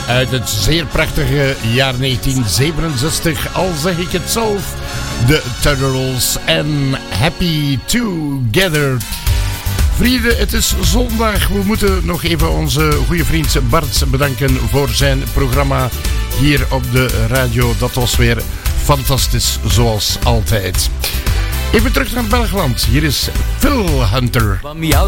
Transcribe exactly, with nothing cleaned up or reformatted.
uit het zeer prachtige jaar negentien zevenenzestig, al zeg ik het zelf, de Turtles en Happy Together. Vrienden, het is zondag. We moeten nog even onze goede vriend Bart bedanken voor zijn programma hier op de radio. Dat was weer fantastisch, zoals altijd. Even terug naar België. Hier is Phil Hunter.